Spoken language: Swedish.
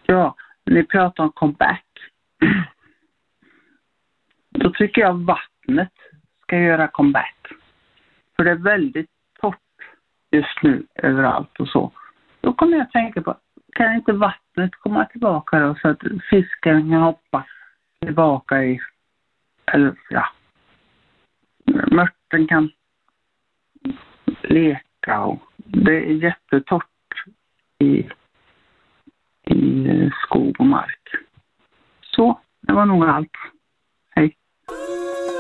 Ja, ni pratar om comeback. Då tycker jag vattnet ska göra comeback. För det är väldigt torrt just nu överallt och så. Då kommer jag att tänka på, kan inte vattnet komma tillbaka då så att fisken kan hoppa tillbaka i, eller ja, mörten kan leka och det är jättetorrt i skog och mark. Så, det var nog allt. Hej.